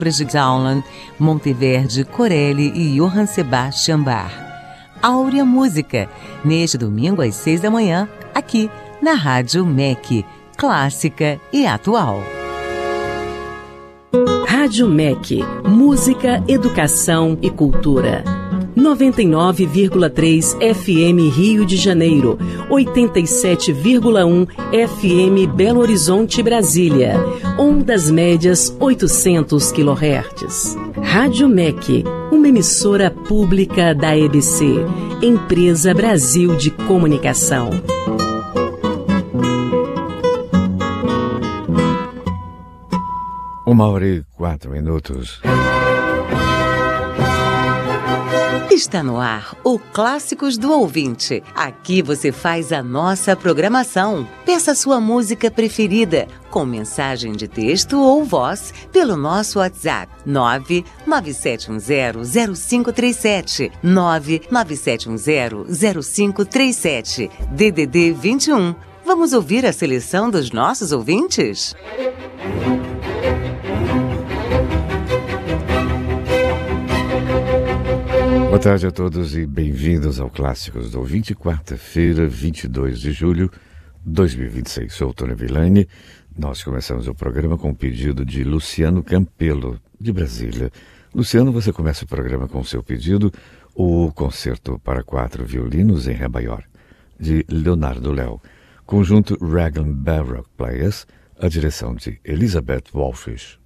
de Downland, Monteverde, Corelli e Johann Sebastian Bach. Áurea Música, neste domingo às 6 da manhã, aqui na Rádio MEC, clássica e atual. Rádio MEC, música, educação e cultura. 99,3 FM Rio de Janeiro, 87,1 FM Belo Horizonte, Brasília, ondas médias 800 kHz. Rádio MEC, uma emissora pública da EBC, Empresa Brasil de Comunicação. Uma hora e 4 minutos. Está no ar o Clássicos do Ouvinte. Aqui você faz a nossa programação. Peça sua música preferida, com mensagem de texto ou voz, pelo nosso WhatsApp 997100537, 997100537, DDD 21. Vamos ouvir a seleção dos nossos ouvintes? Boa tarde a todos e bem-vindos ao Clássicos do Ouvinte, quarta-feira, 22 de julho de 2026. Sou o Tony Villani. Nós começamos o programa com um pedido de Luciano Campelo, de Brasília. Luciano, você começa o programa com o seu pedido, o Concerto para 4 violinos em Ré maior, de Leonardo Léo, conjunto Raglan Baroque Players, a direção de Elizabeth Walfish.